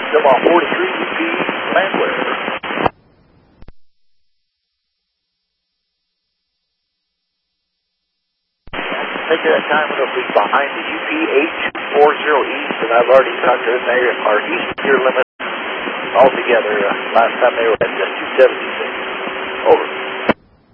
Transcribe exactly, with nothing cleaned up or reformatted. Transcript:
Come on, forty-three U P Landwehr. Take that time, it'll be behind the U P H forty East, and I've already talked to them. They are east gear limit altogether. Uh, last time they were at uh, two seventy-six. Over.